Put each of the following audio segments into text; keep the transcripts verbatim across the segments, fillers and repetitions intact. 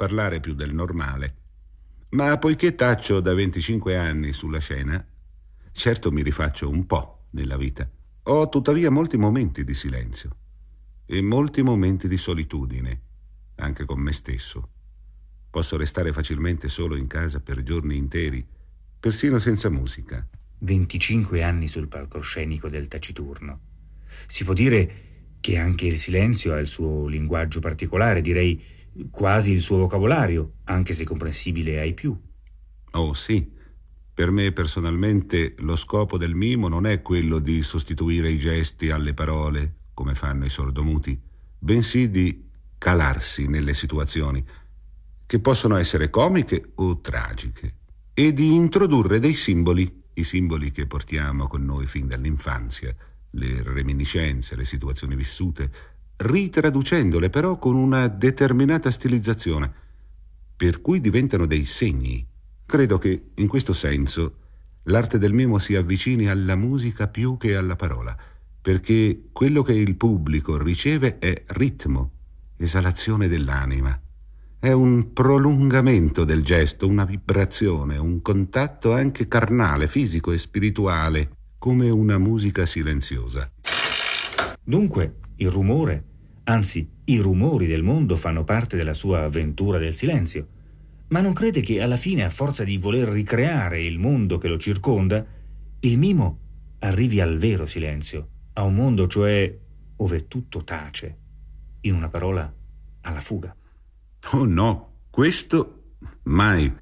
parlare più del normale. Ma poiché taccio da venticinque anni sulla scena, certo mi rifaccio un po' nella vita. Ho tuttavia molti momenti di silenzio e molti momenti di solitudine, anche con me stesso. Posso restare facilmente solo in casa per giorni interi, persino senza musica. venticinque anni sul palcoscenico del taciturno. Si può dire che anche il silenzio ha il suo linguaggio particolare, direi quasi il suo vocabolario, anche se comprensibile ai più. Oh sì, per me personalmente lo scopo del mimo non è quello di sostituire i gesti alle parole, come fanno i sordomuti, bensì di calarsi nelle situazioni, che possono essere comiche o tragiche, e di introdurre dei simboli, i simboli che portiamo con noi fin dall'infanzia, le reminiscenze, le situazioni vissute, ritraducendole però con una determinata stilizzazione, per cui diventano dei segni. Credo che, in questo senso, l'arte del mimo si avvicini alla musica più che alla parola, perché quello che il pubblico riceve è ritmo, esalazione dell'anima. È un prolungamento del gesto, una vibrazione, un contatto anche carnale, fisico e spirituale, come una musica silenziosa. Dunque, il rumore, anzi, i rumori del mondo fanno parte della sua avventura del silenzio. Ma non crede che alla fine, a forza di voler ricreare il mondo che lo circonda, il mimo arrivi al vero silenzio, a un mondo cioè ove tutto tace, in una parola, alla fuga? Oh no, questo mai.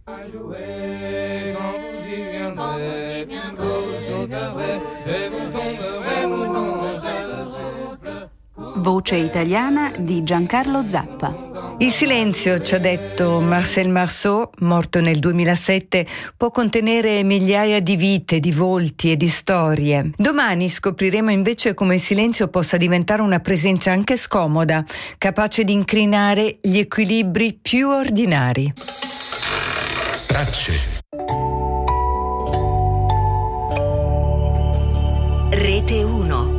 Voce italiana di Giancarlo Zappa. Il silenzio, ci ha detto Marcel Marceau, morto nel duemilasette, può contenere migliaia di vite, di volti e di storie. Domani scopriremo invece come il silenzio possa diventare una presenza anche scomoda, capace di incrinare gli equilibri più ordinari. Tracce. Rete uno.